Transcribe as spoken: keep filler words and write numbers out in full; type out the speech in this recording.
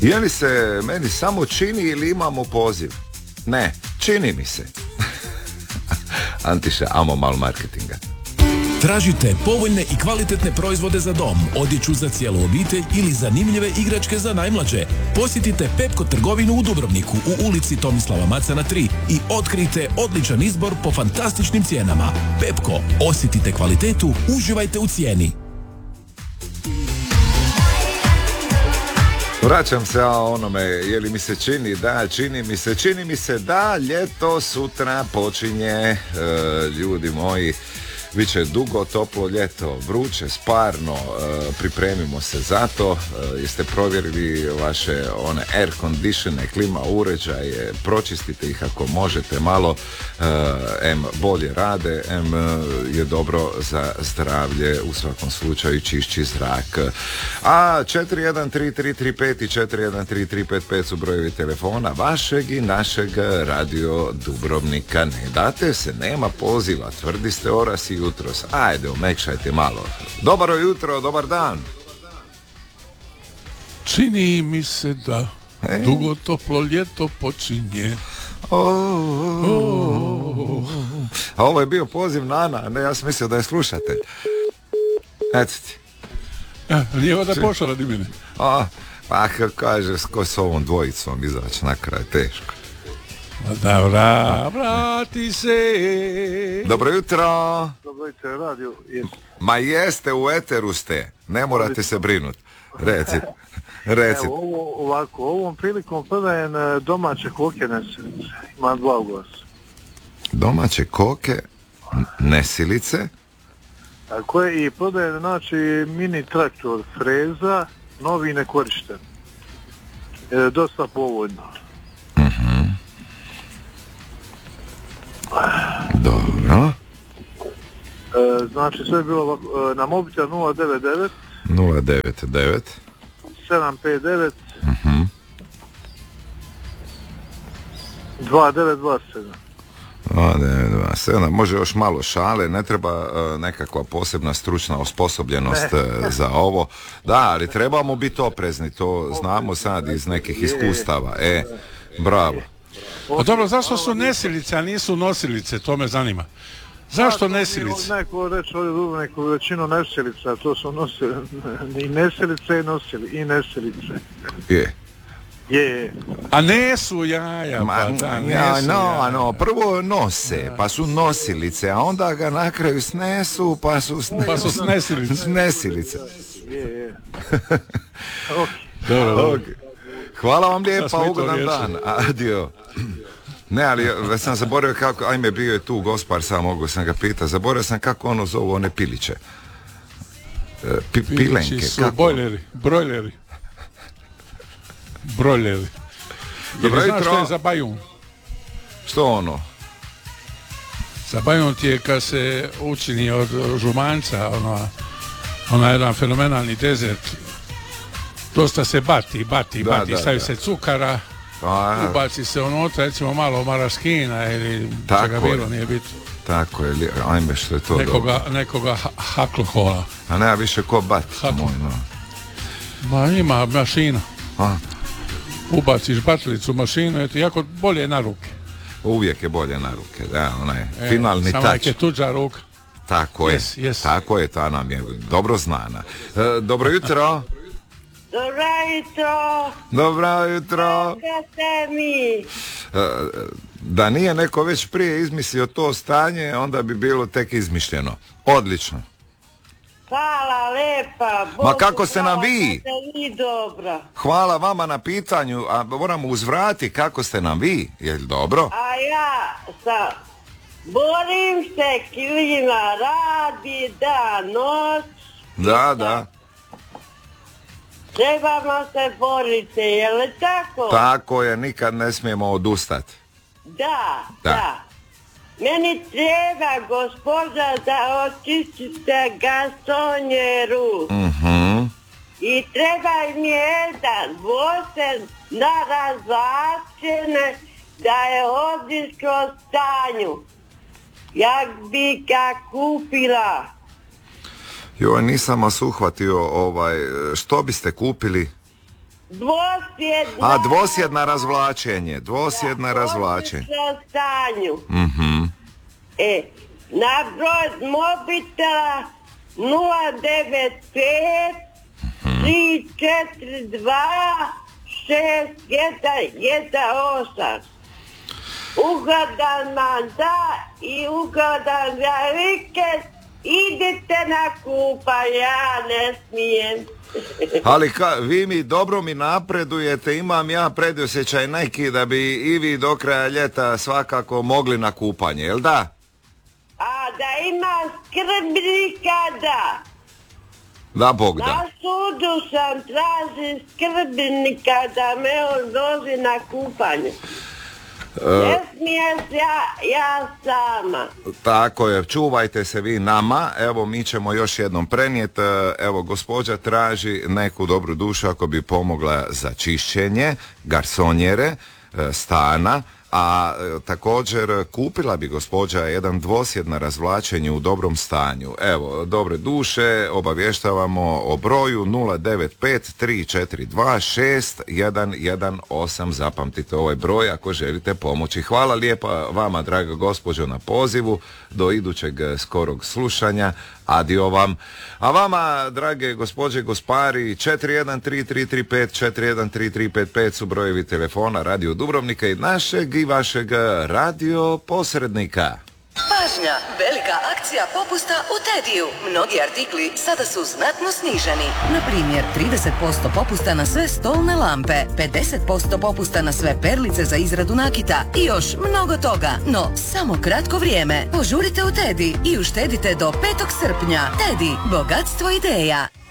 Je li se meni samo čini ili imamo poziv? Ne, čini mi se. Antiša, amo malo marketinga. Tražite povoljne i kvalitetne proizvode za dom, odjeću za cijelu obitelj ili zanimljive igračke za najmlađe. Posjetite Pepko trgovinu u Dubrovniku u ulici Tomislava Macana tri i otkrijte odličan izbor po fantastičnim cijenama. Pepko, osjetite kvalitetu, uživajte u cijeni. Vraćam se o onome, je li mi se čini da, čini mi se, čini mi se da, ljeto sutra počinje, e, ljudi moji. Biće dugo, toplo ljeto, vruće, sparno, e, pripremimo se za to. E, jeste provjerili vaše one air conditione, klima uređaje, pročistite ih ako možete malo, e, em bolje rade, em je dobro za zdravlje, u svakom slučaju čišći zrak. A četiri jedan tri tri tri pet i četiri jedan tri tri pet pet su brojevi telefona vašeg i našeg Radio Dubrovnika. Ne date se, nema poziva, tvrdi ste oras i jutros. Ajde, omekšajte malo. Dobro jutro, dobar dan. Čini mi se da e? dugo toplo ljeto počinje. Oh, oh, oh. A ovo je bio poziv Nana, ne, ja sam mislio da je slušatelj. Eto ti. Ja, nije onda pošao radi mene. A, pa kako kažeš, ko s ovom dvojicom izaći na kraj, teško. Da, vra, vrati se. Dobro jutro. Dobro jutro, radio. Ma jeste, u eteru ste. Ne morate se brinuti. Reci. Reci. Evo, ovo, ovako, ovom prilikom prodajem domaće koke nesilice. Ima dva glasa. Domaće koke nesilice? Tako je, i prodajem, znači, mini traktor freza, novi nekorišten. E, dosta povoljno. Mhm. Dobro. E, znači sve je bilo e, na mobitel nula devet devet nula devet devet sedam pet devet uh-huh. dva devet dva sedam. dva devet dva sedam. Može još malo šale, ne treba uh, nekakva posebna stručna osposobljenost uh, za ovo. Da, ali trebamo biti oprezni, to znamo sad iz nekih iskustava. E, bravo. A dobro, zašto su nesilice, a nisu nosilice? To me zanima. Zašto nesilice? Neko reći ovdje neku većinu nesilica, to su nosili, i nesilice i nosili, i nesilice. Je. Je. A ne su jaja, Ma, pa da, ne ja, su no, jaja. no, prvo nose, pa su nosilice, a onda ga na kraju snesu, pa su, sne, pa su snesilice. Snesilice. Je, je. Ok. Dobro, dobro. Okay. Hvala vam lijepa, ugodan dan. Adio. Ne, ali ja sam zaboravio kako, ajme, bio je tu Gospar, sam mogu sam ga pitati, zaboravio sam kako ono zovu one piliće. P- pilenke, su kako? bojleri, brojleri. Brojleri. Dobro jutro. Znaš što je za bajun? Što ono? Za bajun ti je kad se učini od žumanca, ona, ona jedan fenomenalni dezert. Dosta se bati, bati, da, bati, da, stavi da. se cukara, A, ubaci se unutra, recimo malo maraskina ili čega bilo, nije bitno. Tako je, ajme što je to nekoga, dobro. Nekoga alkohola. A nema više ko bat. Moj, no. Ma ima mašina. A? Ubaciš batlicu u mašinu, eto, jako bolje na ruke. Uvijek je bolje na ruke, da, onaj e, finalni samo tač. je tuđa ruka. Tako je, yes, yes. tako je, ta nam je dobro znana. E, dobro jutro. Dobro jutro. Dobro jutro. Kako ste mi? Da nije neko već prije izmislio to stanje, onda bi bilo tek izmišljeno. Odlično. Hvala lepa. Bogu, ma kako ste nam vi? Ste vi dobro. Hvala vama na pitanju, a moramo uzvrati kako ste nam vi. Je li dobro? A ja sam, borim se, klima radi, da, noć. Da, da. Trebamo se boriti, je li tako? Tako je, nikad ne smijemo odustati. Da, da, da. Meni treba, gospoda, da očistite gasonjeru. Mhm. I treba mi jedan vosen na razlačene da je odlično stanju. Ja bi ga kupila. Joj, nisam vas uhvatio, ovaj, što biste kupili? dvosjedna... A dvosjedna razvlačenje, dvosjedna razvlačenje. U stanju. Mhm. E, na broj mobitela nula devet pet tri četiri dva šest jedan jedan osam. Ugodan mandat i ugodan za vikend. Idite na kupanje, ja ne smijem. Ali ka, vi mi dobro mi napredujete, imam ja predosjećaj neki da bi i vi do kraja ljeta svakako mogli na kupanje, jel da? A da ima skrbnika, da. Da, Bog da. Na sudu sam traži skrbnika da me on dozi na kupanje. Ne smijem ja, ja sama. Tako je, čuvajte se vi nama, evo mi ćemo još jednom prenijeti, evo gospođa traži neku dobru dušu ako bi pomogla za čišćenje, garsonjere, stana, a također kupila bi gospođa jedan dvosjed na razvlačenje u dobrom stanju. Evo, dobre duše, obavještavamo o broju nula devet pet tri četiri dva šest jedan jedan osam, zapamtite ovaj broj ako želite pomoći. Hvala lijepa vama, draga gospođo, na pozivu, do idućeg skorog slušanja, adio vam. A vama, drage gospođe, gospari, četiri jedan tri tri tri pet četiri jedan tri tri pet pet su brojevi telefona Radio Dubrovnika i našeg i vašeg radio posrednika. Pažnja, velika akcija popusta u Tediju. Mnogi artikli sada su znatno sniženi. Na primjer, trideset posto popusta na sve stolne lampe, pedeset posto popusta na sve perlice za izradu nakita i još mnogo toga. No, samo kratko vrijeme. Požurite u Tedi i uštedite do petog srpnja. Tedi, bogatstvo ideja.